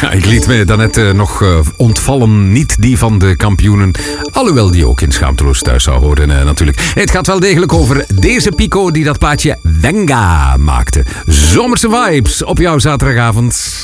Ja, ik liet me daarnet nog ontvallen. Niet die van de kampioenen. Alhoewel die ook in Schaamteloos thuis zou horen natuurlijk. Het gaat wel degelijk over deze Pico die dat plaatje Venga maakte. Zomerse vibes op jouw zaterdagavond.